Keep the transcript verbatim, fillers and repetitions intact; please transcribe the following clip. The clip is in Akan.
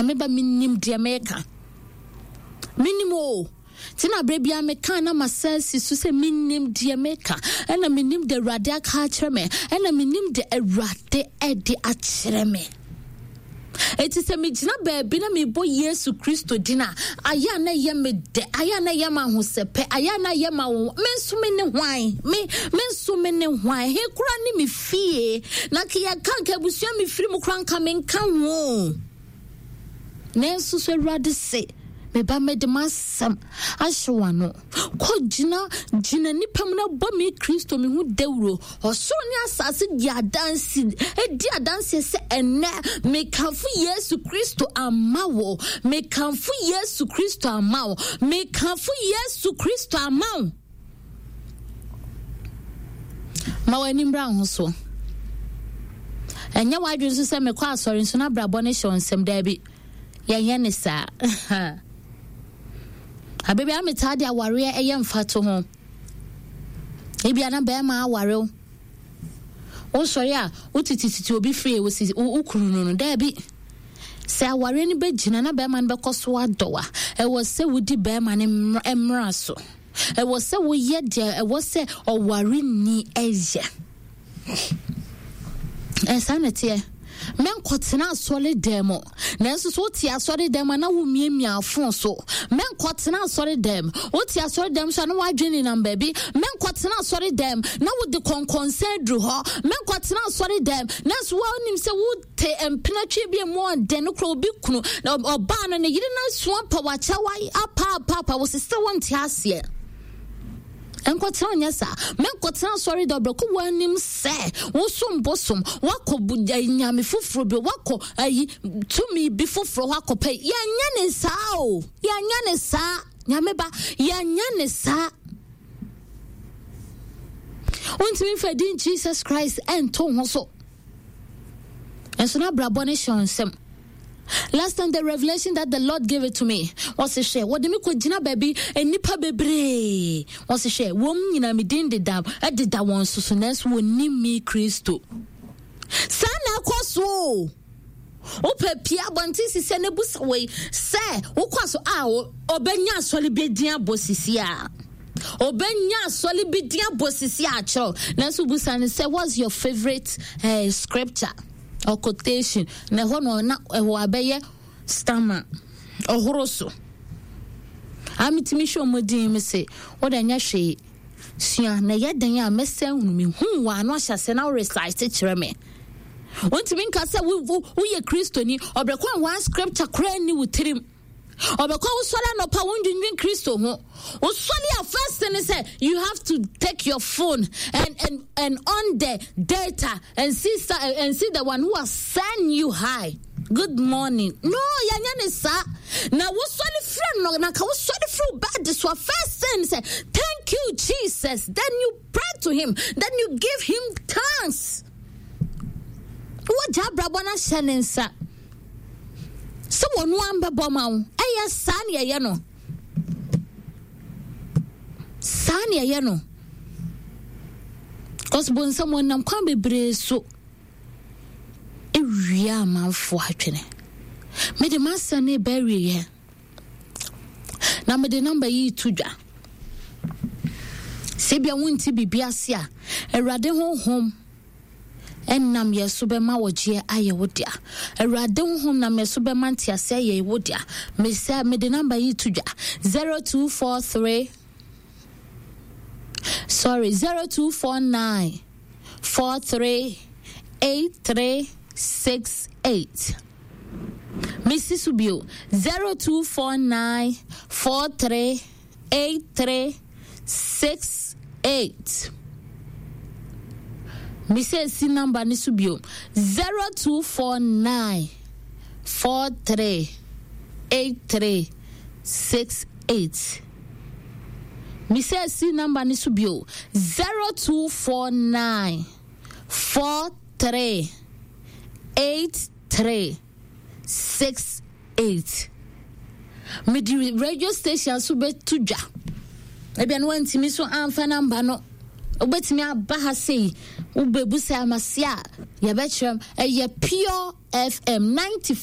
Nyameba minim de meka. Minimo. Tina brebia meka na masensi so se minim de meka. Ena minim de rade aka akere me. Ena minim de erade ede akere me. Eti se me gina baabi na me bo Yesu Kristo dina. Aya na ye me de. Aya na ye ma hosepe. Aya na ye ma wo. Me nso me ne hwan. Me me nso me ne hwan. He kura ni me fie. Na ke ya kan ka busua me firi mu kran ka me nkan wo. Nenso so Awurade se me ba me de masam ahyewa no ko gina gina nipam na bo me Kristo me hu dewro osoro ni asase di adansi e di adansi se enne me kanfu Yesu Kristo amawo me kanfu Yesu Kristo amawo me kanfu Yesu Kristo amawo ma wani mbra ho so enya wadwun so se me kwa asori so na brabo ne hye onsem da bi yenye ne sa Abebi ametade aware eye mfato ho. Ebia na be ma aware o. O sori a utitititi obi free wo si ukuru no no da bi. Se aware ni be gina na be ma no be koso adowa. E wo se wudi be ma ne emra so. E wo se wo ye de e wo se oware ni eye. E sanete men kwotena solid demo nanso so tia solid demo na wo miemia afon so men kwotena solid dem wo tia solid dem so na wadwene na baby men kwotena solid dem na wo de konkonsedru ho men kwotena solid dem nanso wo nim se wo te empinatwe bi mo de no kro obi kunu oba no ne yiri na so pa wa cha wa apa papa wo se won tia ase Enkwotanya sa menkwotana sorry dobro ko wanim se wo som bosom wako nyame foforo bi wako ayi tumi bi foforo wako pe ya nya ne sa o ya nya ne sa nyame ba ya nya ne sa untimi fedin Jesus Christ ento ho so enso na brabo ne shonsem. Last time the revelation that the Lord gave it to me was a share. What me ko gina baby and nipa bebre was a share. Wom nyina me din de dam e de da won so so nes woni me Kristo. Sana kwaso. O pepia bonti sise ne busa we se wo kwaso a obenya asole bedin abosisi a. Obenya asole bedin abosisi a cho. Nanso busa ne say what's your favorite uh, scripture? Or quotation na hono na eho abeye stammer ohoroso amitimi hwe omodin me se wodanya hwe sua na yedan a mesen hunu me hu wa no ahyase na recite kire me wontimi nka se wo ye Kristo ni obrekwan one scripture kra ni wutirim obekwa wo sola no pa wondwin Kristo ho wo sola first thing say you have to take your phone and and and on the data and see and see the one who has sent you high good morning no yanya ne sa na wo sola friend no na ka wo sola friend bad this one first thing say thank you Jesus then you pray to him then you give him thanks what jabra bona shenensa so wonu amba bomawo eya sane ye no sane ye no cause bon someone nam kwan bebre so ewia manfo atwene me de masane bury ye na me de number yi tudwa sebia wonti bibiase a Awurade honhom ennam yeso be ma woje aye wodia Awurade honhom nam yeso be ma ntiase aye wodia me say me de number yi tudwa zero two four three sorry zero two four nine four three eight three six eight Missus Subio zero two four nine four three eight three six eight Missus number ni subio zero two four nine four three eight three six eight Missus number ni subio zero two four nine four three eight three six eight Midi radio station sube tuja ebi anu antimi so amfa number no obetimi abaha sei ubebusa amasia ye betchem eye pure F M ninety